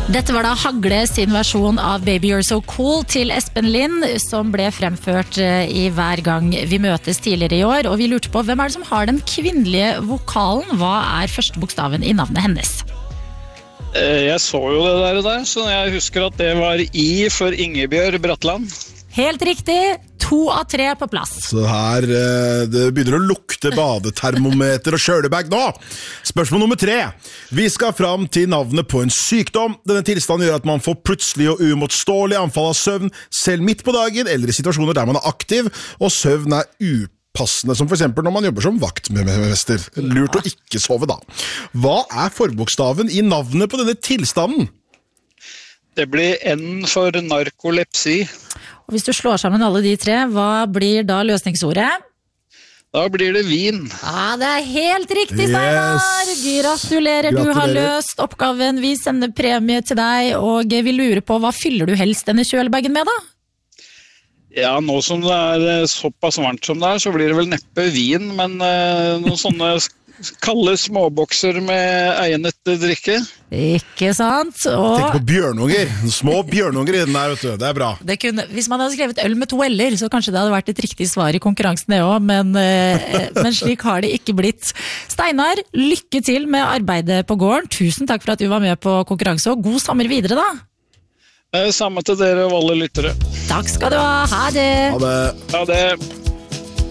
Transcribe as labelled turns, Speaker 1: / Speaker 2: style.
Speaker 1: Dette var da Hagle sin versjon av Baby You're So Cool til Espen Lind, som ble fremført i Hver gang vi møtes tidligere i år. Og vi lurte på, hvem er det som har den kvinnelige vokalen? Hva er første bokstaven i navnet hennes?
Speaker 2: Jeg så jo det der, så jeg husker at det var I for Ingebjørg Bratland.
Speaker 1: Helt riktig, 2 av 3 på plass.
Speaker 3: Så her, det begynner å lukte badetermometer og kjølebag nå. Spørsmål nummer 3. Vi skal fram til navnet på en sykdom. Denne tilstanden gjør at man får plutselig og uimotståelig anfall av søvn, selv midt på dagen, eller i situasjoner der man er aktiv, og søvn er upassende, som for eksempel når man jobber som vaktmester. Lurt å ikke sove da. Hva er forbokstaven i navnet på denne tilstanden?
Speaker 2: Det blir N for narkolepsi.
Speaker 1: Og hvis du slår sammen alle de 3, hva blir da løsningsordet?
Speaker 2: Da blir det vin.
Speaker 1: Ja, det er helt riktig, Steinar!
Speaker 3: Yes.
Speaker 1: Gratulerer, du har løst oppgaven. Vi sender premie til deg, og vi lurer på, hva fyller du helst denne kjølebagen med da?
Speaker 2: Ja, nå som det er såpass varmt som det er, så blir det vel neppe vin, men noen sånne kalde småbokser med egnet drikke.
Speaker 1: Ikke sant?
Speaker 3: Tenk på bjørnunger. Små bjørnunger i den der, vet du. Det er bra.
Speaker 1: Hvis man hadde skrevet øl med 2 L'er, så kanskje det hadde vært et riktig svar i konkurransen det også, men slik har det ikke blitt. Steinar, lykke til med arbeidet på gården. Tusen takk for at du var med på konkurranse, og god sommer videre da.
Speaker 2: Samme til dere og alle lyttere.
Speaker 1: Takk skal du ha. Ha det.
Speaker 3: Ha det.
Speaker 2: Ha det.